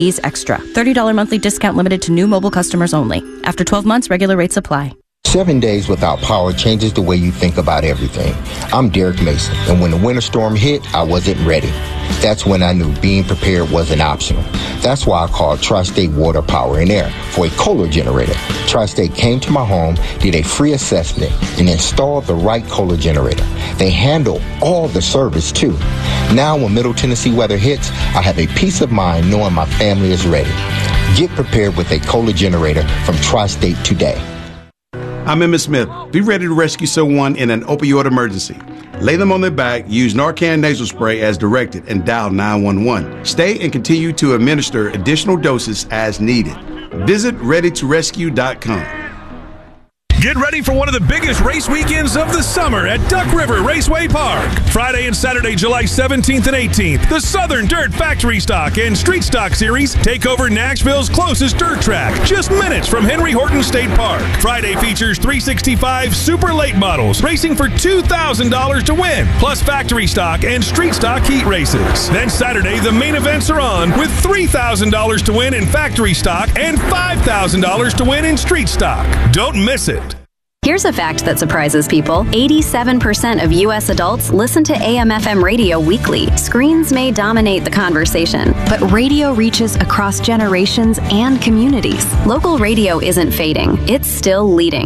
Ease Extra. $30 monthly discount limited to new mobile customers only. After 12 months, regular rates apply. 7 days without power changes the way you think about everything. I'm Derek Mason, and when the winter storm hit, I wasn't ready. That's when I knew being prepared wasn't optional. That's why I called Tri-State Water, Power, and Air for a Kohler generator. Tri-State came to my home, did a free assessment, and installed the right Kohler generator. They handle all the service, too. Now, when Middle Tennessee weather hits, I have a peace of mind knowing my family is ready. Get prepared with a Kohler generator from Tri-State today. I'm Emmitt Smith. Be ready to rescue someone in an opioid emergency. Lay them on their back, use Narcan nasal spray as directed, and dial 911. Stay and continue to administer additional doses as needed. Visit readytorescue.com. Get ready for one of the biggest race weekends of the summer at Duck River Raceway Park. Friday and Saturday, July 17th and 18th, the Southern Dirt Factory Stock and Street Stock Series take over Nashville's closest dirt track, just minutes from Henry Horton State Park. Friday features 365 Super Late models racing for $2,000 to win, plus factory stock and street stock heat races. Then Saturday, the main events are on with $3,000 to win in factory stock and $5,000 to win in street stock. Don't miss it. Here's a fact that surprises people. 87% of U.S. adults listen to AM/FM radio weekly. Screens may dominate the conversation, but radio reaches across generations and communities. Local radio isn't fading. It's still leading.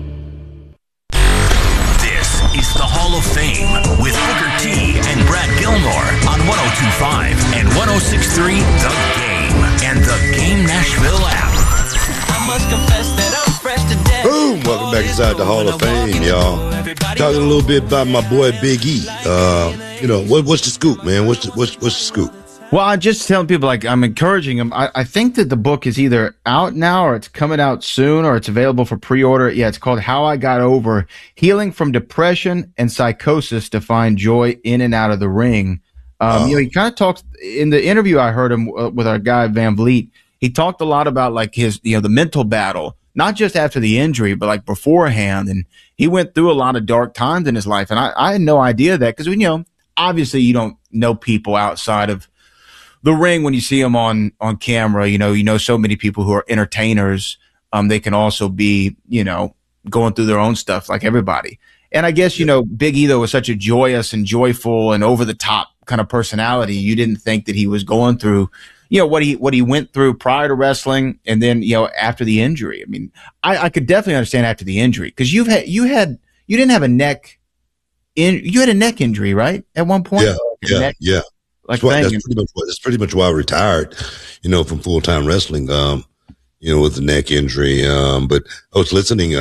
This is the Hall of Fame with Booker T and Brad Gilmore on 102.5 and 106.3 The Game and The Game Nashville app. I must confess that I'm fresh to death. Boom! Welcome back inside the Hall of Fame, y'all. Talking a little bit about my boy Big E. What's the scoop, man? What's the scoop? Well, I'm just telling people, like, I'm encouraging them. I think that the book is either out now or it's coming out soon or it's available for pre-order. Yeah, it's called How I Got Over Healing from Depression and Psychosis to Find Joy in and Out of the Ring. He kind of talks in the interview I heard him with our guy Van Vliet. He talked a lot about like his, the mental battle, not just after the injury, but like beforehand. And he went through a lot of dark times in his life. And I had no idea that because, obviously you don't know people outside of the ring when you see them on camera. You know so many people who are entertainers. They can also be, going through their own stuff like everybody. And I guess, Big E, though, was such a joyous and joyful and over the top kind of personality. You didn't think that he was going through what he went through prior to wrestling and then, after the injury. I mean, I could definitely understand after the injury because you didn't have a neck you had a neck injury, right? At one point? Yeah. That's pretty much why I retired, from full-time wrestling, with the neck injury. But I was listening,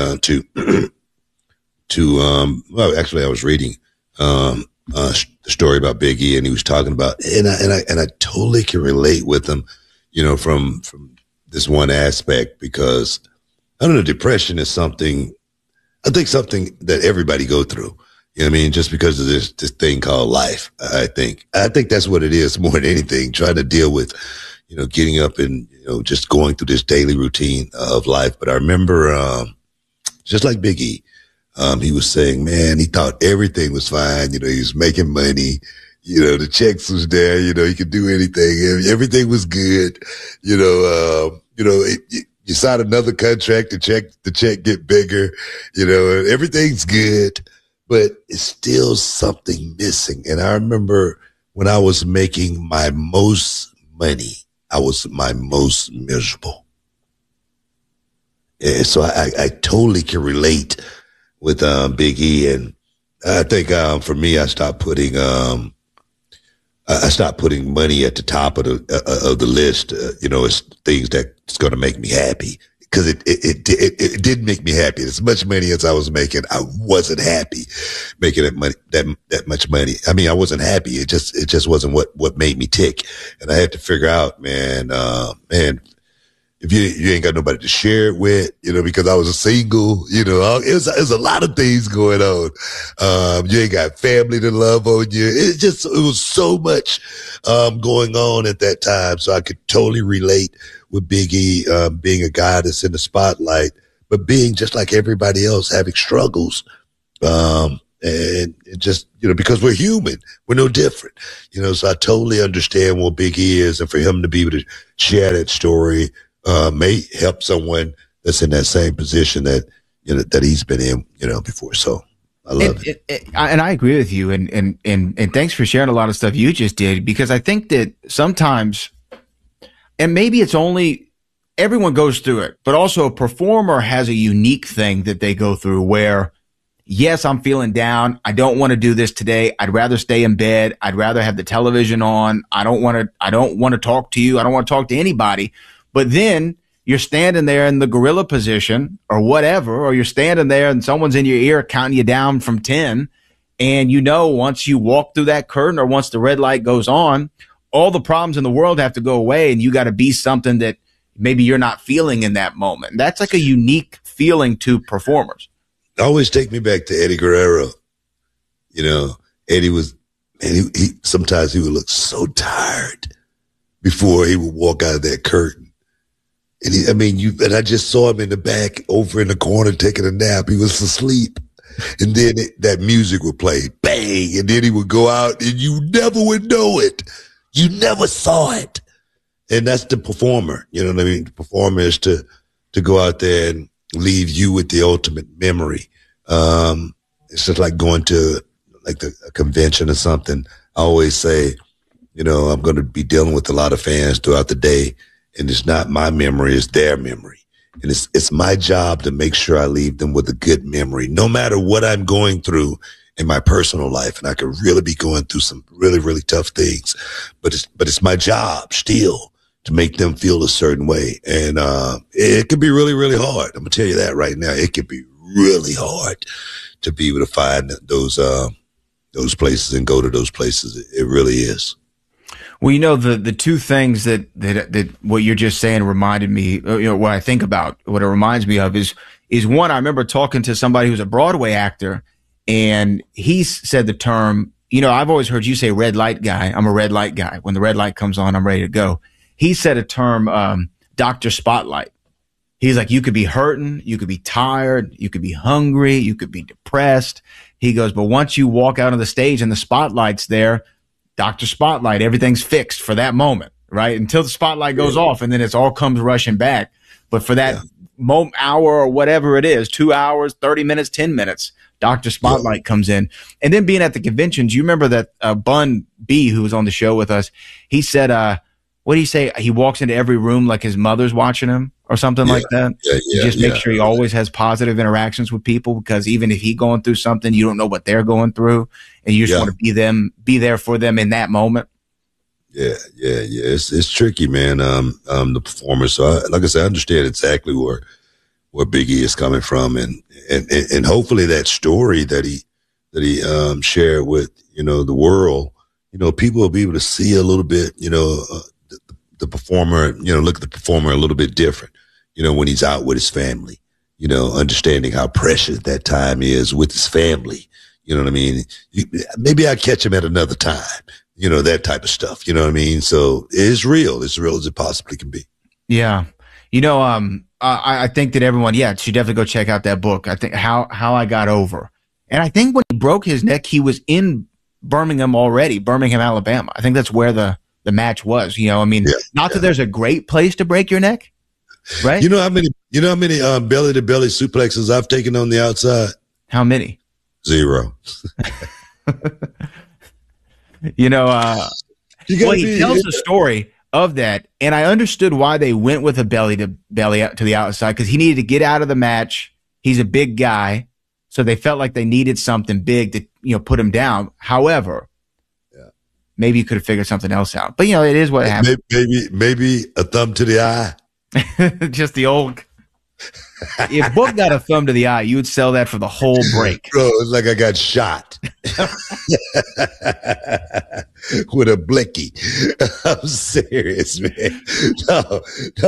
I was reading, the story about Big E, and he was talking about, and I totally can relate with him, from this one aspect, because I don't know, depression is something that everybody go through. You know what I mean? Just because of this thing called life, I think that's what it is more than anything, trying to deal with, getting up and, just going through this daily routine of life. But I remember, just like Big E, he was saying, man, he thought everything was fine. He was making money. The checks was there. He could do anything. Everything was good. You sign another contract, the check get bigger. Everything's good, but it's still something missing. And I remember when I was making my most money, I was my most miserable. And so I totally can relate with Big E, and I think for me, I stopped putting money at the top of the list. It's things that's going to make me happy, because it didn't make me happy. As much money as I was making, I wasn't happy making that much money. I mean, I wasn't happy. It just wasn't what made me tick. And I had to figure out, man, if you ain't got nobody to share it with, because I was a single, it was a lot of things going on. You ain't got family to love on you. It was so much, going on at that time. So I could totally relate with Big E, being a guy that's in the spotlight, but being just like everybody else, having struggles. And it just, because we're human, we're no different, so I totally understand what Big E is. And for him to be able to share that story, may help someone that's in that same position that, that he's been in, before. So I love it. And I agree with you. And thanks for sharing a lot of stuff you just did, because I think that sometimes, and maybe it's only everyone goes through it, but also a performer has a unique thing that they go through where, yes, I'm feeling down. I don't want to do this today. I'd rather stay in bed. I'd rather have the television on. I don't want to talk to you. I don't want to talk to anybody. But then you're standing there in the gorilla position or whatever, or you're standing there and someone's in your ear counting you down from 10. And once you walk through that curtain or once the red light goes on, all the problems in the world have to go away, and you got to be something that maybe you're not feeling in that moment. That's like a unique feeling to performers. Always take me back to Eddie Guerrero. Eddie was, and he sometimes he would look so tired before he would walk out of that curtain. And I just saw him in the back over in the corner taking a nap. He was asleep. And then that music would play, bang, and then he would go out and you never would know it. You never saw it. And that's the performer. You know what I mean? The performer is to go out there and leave you with the ultimate memory. It's just like going to a convention or something. I always say, I'm going to be dealing with a lot of fans throughout the day, and it's not my memory, it's their memory. And it's my job to make sure I leave them with a good memory, no matter what I'm going through in my personal life. And I could really be going through some really, really tough things, but it's my job still to make them feel a certain way. And, it can be really, really hard. I'm gonna tell you that right now. It can be really hard to be able to find those places and go to those places. It really is. Well, the two things that what you're just saying reminded me, what I think about, what it reminds me of is one, I remember talking to somebody who's a Broadway actor, and he said the term, I've always heard you say red light guy. I'm a red light guy. When the red light comes on, I'm ready to go. He said a term, Dr. Spotlight. He's like, you could be hurting, you could be tired, you could be hungry, you could be depressed. He goes, but once you walk out on the stage and the spotlight's there, Dr. Spotlight, everything's fixed for that moment, right? Until the spotlight goes off, and then it all comes rushing back. But for that hour or whatever it is, 2 hours, 30 minutes, 10 minutes, Dr. Spotlight comes in. And then being at the conventions, you remember that Bun B, who was on the show with us, he said, what did he say? He walks into every room like his mother's watching him or something like that. You just make sure he always has positive interactions with people, because even if he's going through something, you don't know what they're going through, and you just want to be there for them in that moment. Yeah. It's tricky, man. The performers. So like I said, I understand exactly where Big E is coming from, and hopefully that story that he shared with the world, people will be able to see a little bit, the performer, look at the performer a little bit different, when he's out with his family, understanding how precious that time is with his family. You know what I mean? Maybe I'll catch him at another time, that type of stuff. You know what I mean? So it's real. It's real as it possibly can be. Yeah. I think that everyone, should definitely go check out that book. I think how I got over. And I think when he broke his neck, he was in Birmingham, Alabama. I think that's where the match was. Not that there's a great place to break your neck, right? You know how many belly to belly suplexes I've taken on the outside? How many? 0. He tells the story of that, and I understood why they went with a belly to belly out to the outside, because he needed to get out of the match. He's a big guy, so they felt like they needed something big to put him down. However, maybe you could have figured something else out. But it is what happened. Maybe a thumb to the eye. Just the old. If Book got a thumb to the eye, you would sell that for the whole break. Bro, it's like I got shot with a blicky. I'm serious, man. No.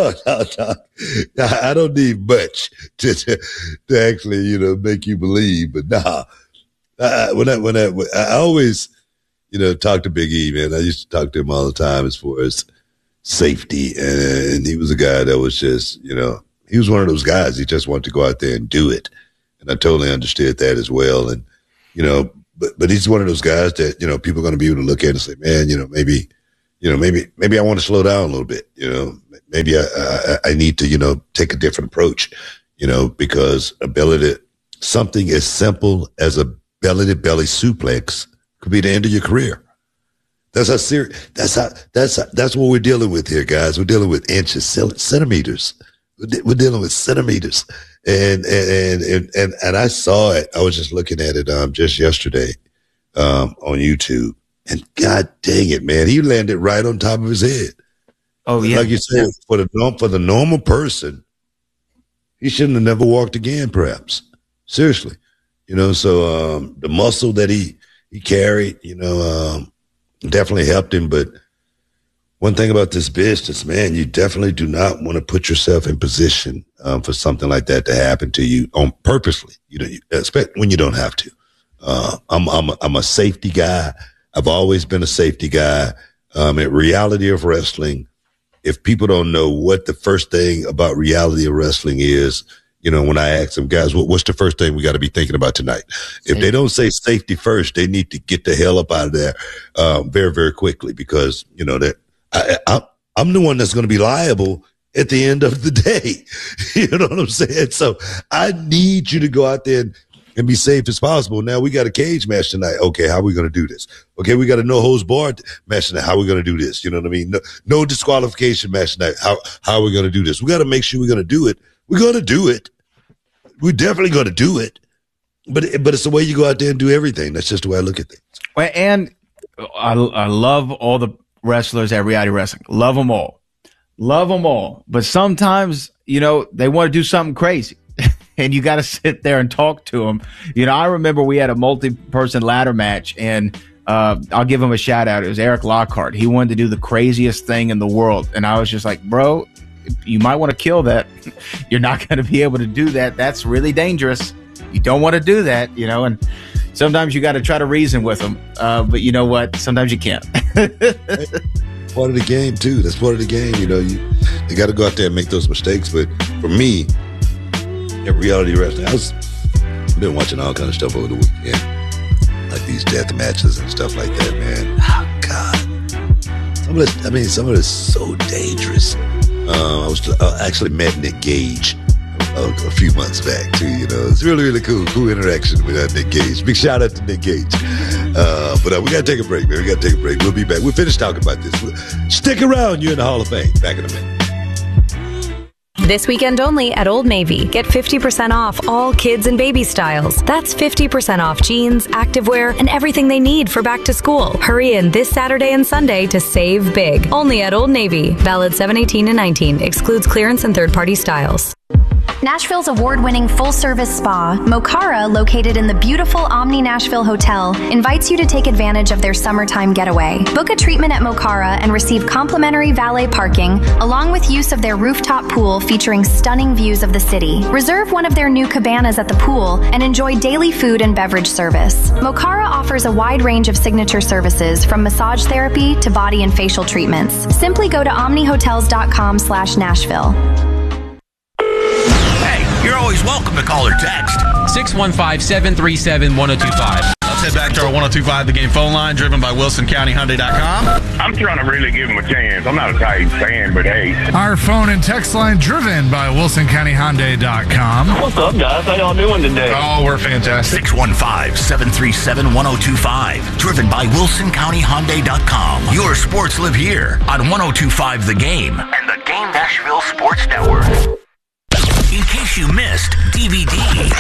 I don't need much to actually, make you believe. But nah, I always, talk to Big E, man. I used to talk to him all the time as far as safety, and he was a guy that was just, he was one of those guys. He just wanted to go out there and do it. And I totally understood that as well. And But he's one of those guys that, people are going to be able to look at and say, man, maybe I want to slow down a little bit. Maybe I need to, take a different approach, because something as simple as a belly-to-belly suplex could be the end of your career. That's how serious. That's what we're dealing with here, guys. We're dealing with inches, centimeters. We're dealing with centimeters. And I saw it. I was just looking at it just yesterday on YouTube. And God dang it, man, he landed right on top of his head. Oh yeah, like you said, for the normal person, he shouldn't have never walked again. Perhaps, seriously, So the muscle that he carried, definitely helped him. But one thing about this business, man, you definitely do not want to put yourself in position for something like that to happen to you on purposely. Expect when you don't have to. I'm a safety guy. I've always been a safety guy. At Reality of Wrestling, if people don't know what the first thing about Reality of Wrestling is, when I ask them, guys, what's the first thing we got to be thinking about tonight? If they don't say safety first, they need to get the hell up out of there very, very quickly, because, that I'm the one that's going to be liable at the end of the day. You know what I'm saying? So I need you to go out there and be safe as possible. Now we got a cage match tonight. Okay, how are we going to do this? Okay, we got a no holds barred match tonight. How are we going to do this? You know what I mean? No disqualification match tonight. How are we going to do this? We got to make sure we're going to do it. We're going to do it. We're definitely going to do it. But it's the way you go out there and do everything. That's just the way I look at things. And I love all the wrestlers at Reality Wrestling. Love them all. Love them all. But sometimes, they want to do something crazy. And you got to sit there and talk to them. I remember we had a multi-person ladder match, and I'll give him a shout out. It was Eric Lockhart. He wanted to do the craziest thing in the world. And I was just like, bro, you might want to kill that. You're not going to be able to do that. That's really dangerous. You don't want to do that, and sometimes you got to try to reason with them. But you know what? Sometimes you can't. Part of the game, too. That's part of the game. You got to go out there and make those mistakes. But for me, at Reality Wrestling, I've been watching all kind of stuff over the weekend, like these death matches and stuff like that, man. Oh, God. Some of it's so dangerous. I actually met Nick Gage a few months back, too. It's really, really cool interaction with Nick Gage. Big shout out to Nick Gage. But we got to take a break, man. We got to take a break. We'll be back. We'll finish talking about this. Stick around. You're in the Hall of Fame. Back in a minute. This weekend only at Old Navy. Get 50% off all kids and baby styles. That's 50% off jeans, activewear, and everything they need for back to school. Hurry in this Saturday and Sunday to save big. Only at Old Navy. Valid 7/18-19. Excludes clearance and third-party styles. Nashville's award-winning full-service spa, Mokara, located in the beautiful Omni Nashville Hotel, invites you to take advantage of their summertime getaway. Book a treatment at Mokara and receive complimentary valet parking, along with use of their rooftop pool featuring stunning views of the city. Reserve one of their new cabanas at the pool and enjoy daily food and beverage service. Mokara offers a wide range of signature services, from massage therapy to body and facial treatments. Simply go to omnihotels.com/Nashville. You're always welcome to call or text. 615-737-1025. Let's head back to our 1025 The Game phone line, driven by WilsonCountyHyundai.com. I'm trying to really give him a chance. I'm not a Titans fan, but hey. Our phone and text line, driven by WilsonCountyHyundai.com. What's up, guys? How y'all doing today? Oh, we're fantastic. 615-737-1025. Driven by WilsonCountyHyundai.com. Your sports live here on 1025 The Game and the Game Nashville Sports Network. In case you missed DVD.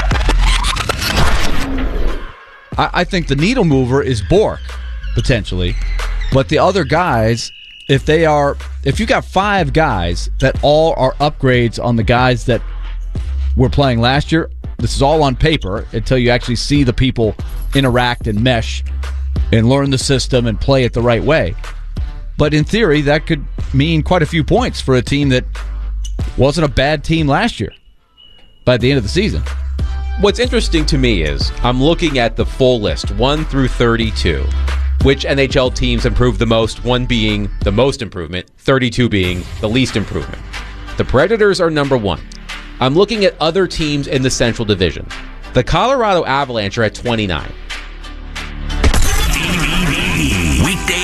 I think the needle mover is Bork, potentially. But the other guys, if you got 5 guys that all are upgrades on the guys that were playing last year, this is all on paper until you actually see the people interact and mesh and learn the system and play it the right way. But in theory, that could mean quite a few points for a team that wasn't a bad team last year by the end of the season. What's interesting to me is I'm looking at the full list, 1 through 32. Which NHL teams improved the most, 1 being the most improvement, 32 being the least improvement. The Predators are number 1. I'm looking at other teams in the Central Division. The Colorado Avalanche are at 29.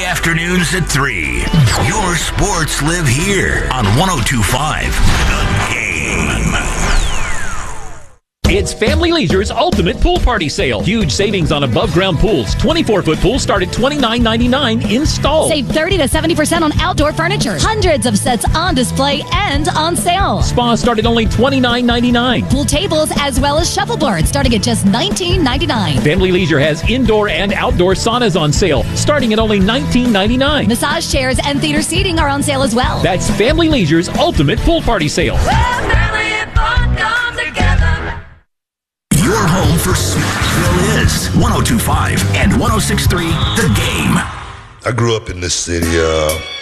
afternoons at 3. Your sports live here on 102.5 The Game. It's Family Leisure's Ultimate Pool Party Sale. Huge savings on above-ground pools. 24-foot pools start at $29.99 installed. Save 30 to 70% on outdoor furniture. Hundreds of sets on display and on sale. Spas start at only $29.99. Pool tables as well as shuffleboards starting at just $19.99. Family Leisure has indoor and outdoor saunas on sale starting at only $19.99. Massage chairs and theater seating are on sale as well. That's Family Leisure's Ultimate Pool Party Sale. Family and fun come together. Your home for Smashville is 102.5 and 106.3 The Game. I grew up in this city.